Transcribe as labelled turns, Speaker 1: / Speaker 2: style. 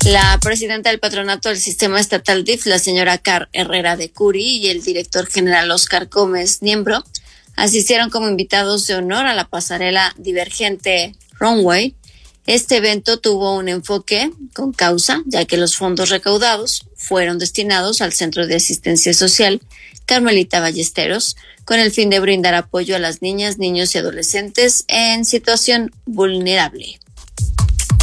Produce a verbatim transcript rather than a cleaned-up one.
Speaker 1: La presidenta del Patronato del Sistema Estatal D I F, la señora Car Herrera de Curi, y el director general Oscar Gómez Niembro asistieron como invitados de honor a la pasarela Divergente Runway. Este evento tuvo un enfoque con causa, ya que los fondos recaudados fueron destinados al Centro de Asistencia Social Carmelita Ballesteros, con el fin de brindar apoyo a las niñas, niños y adolescentes en situación vulnerable.